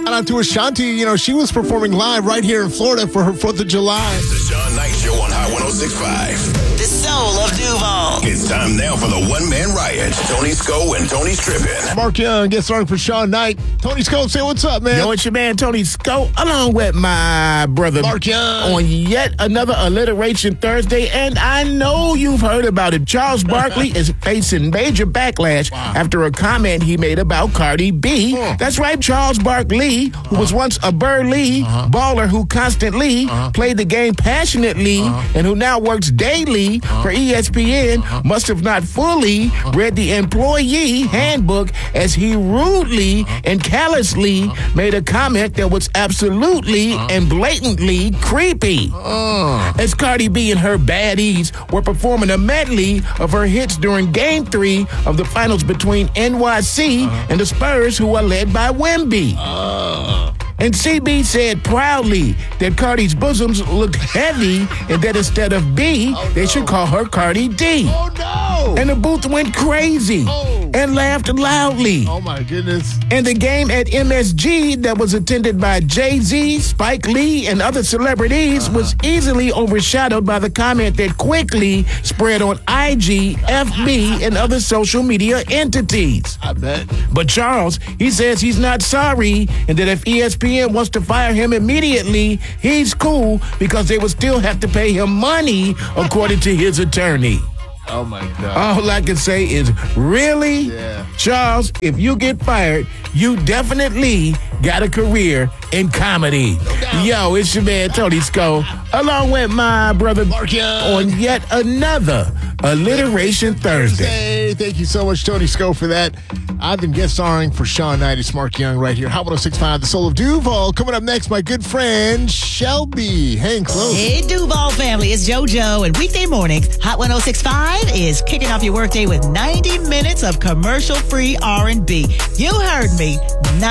Shout out to Ashanti. You know, she was performing live right here in Florida for her 4th of July. The Sean Knight Show on Hot 106.5. The soul of Duval. It's time now for the one-man riot. Tony Sco and Tony Strippin. Mark Young gets started for Sean Knight. Tony Sco, say what's up, man. Yo, it's your man, Tony Sco, along with my brother Mark Young. on yet another Alliteration Thursday, and I know you've heard about it. Charles Barkley is facing major backlash after a comment he made about Cardi B. That's right, Charles Barkley, who was once a Burley baller who constantly played the game passionately and who now works daily for ESPN, must have not fully read the employee handbook as he rudely and callously made a comment that was absolutely and blatantly creepy. As Cardi B and her baddies were performing a medley of her hits during Game 3 of the finals between NYC and the Spurs, who are led by Wemby. And CB said proudly that Cardi's bosoms looked heavy and that instead of B, they should call her Cardi D. Oh, no. And the booth went crazy and laughed loudly. Oh, my goodness. And the game at MSG that was attended by Jay-Z, Spike Lee, and other celebrities was easily overshadowed by the comment that quickly spread on IG, FB, and other social media entities. I bet. But Charles, he says he's not sorry and that if ESPN wants to fire him immediately, he's cool because they would still have to pay him money, according to his attorney. Oh, my God. All I can say is, really? Yeah. Charles, if you get fired, you definitely got a career in comedy. Yo, it's your man, Tony Sco, along with my brother Mark Young. on yet another Alliteration Thursday. Hey, thank you so much, Tony Sco, for that. I've been guest starring for Sean Knight. It's Mark Young right here. Hot 106.5, the soul of Duval. Coming up next, my good friend, Shelby. Hang close. Hey, Duval family, it's JoJo, and weekday mornings, Hot 106.5 is kicking off your workday with 90 minutes of commercial-free R&B. You heard me.